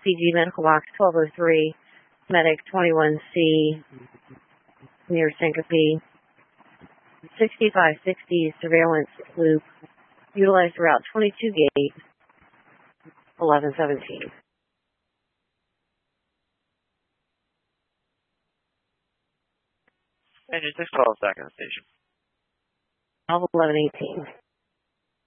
APG Medical Box 1203, Medic 21C, near Syncope. 6560 surveillance loop, utilized Route 22 gate, 1117. Engine 612 back on the station. 1118.